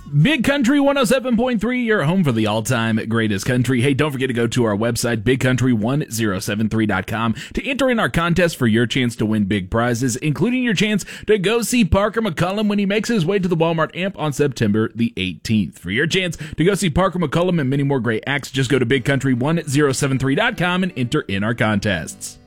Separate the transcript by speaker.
Speaker 1: Big Country 107.3, your home for the all-time greatest country. Hey, don't forget to go to our website, bigcountry1073.com, to enter in our contest for your chance to win big prizes, including your chance to go see Parker McCollum when he makes his way to the Walmart Amp on September the 18th. For your chance to go see Parker McCollum and many more great acts, just go to bigcountry1073.com and enter in our contests.